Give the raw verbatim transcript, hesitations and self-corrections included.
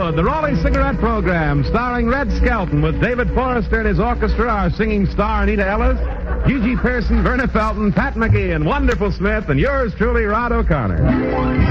Hollywood, the Raleigh Cigarette Program, starring Red Skelton with David Forrester and his orchestra, our singing star Anita Ellis, Gigi Pearson, Verna Felton, Pat McGee, and Wonderful Smith, and yours truly, Rod O'Connor.